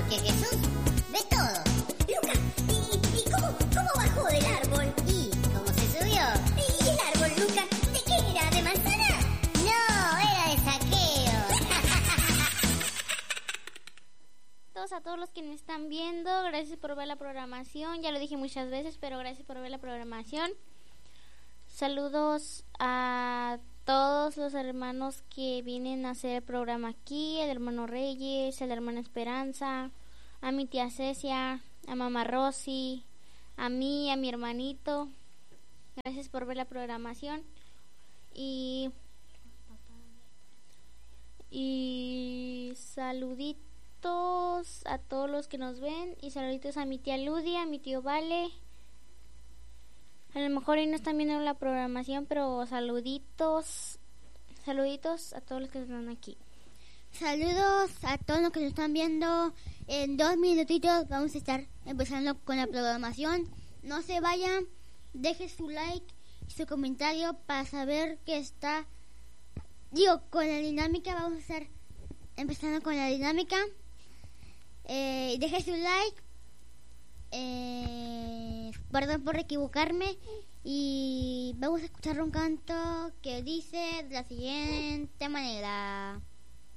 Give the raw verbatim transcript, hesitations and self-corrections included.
porque Jesús ve todo. Lucas, ¿y, y cómo, cómo bajó del árbol? ¿Y cómo se subió? ¿Y el árbol, Lucas? ¿De qué era? ¿De manzana? No, era de saqueo. Todos a todos los que me están viendo, gracias por ver la programación. Ya lo dije muchas veces, pero gracias por ver la programación. Saludos a todos los hermanos que vienen a hacer el programa aquí, el hermano Reyes, el hermano Esperanza, a mi tía Cecia, a mamá Rosy, a mí, a mi hermanito. Gracias por ver la programación. Y, y saluditos a todos los que nos ven. Y saluditos a mi tía Ludia, a mi tío Vale. A lo mejor hoy no están viendo la programación, pero saluditos, saluditos a todos los que están aquí. Saludos a todos los que nos están viendo. En dos minutitos vamos a estar empezando con la programación. No se vayan, dejen su like y su comentario para saber que está. Digo, con la dinámica vamos a estar empezando con la dinámica. Eh, dejen su like. Eh, perdón por equivocarme. Y vamos a escuchar un canto que dice de la siguiente manera.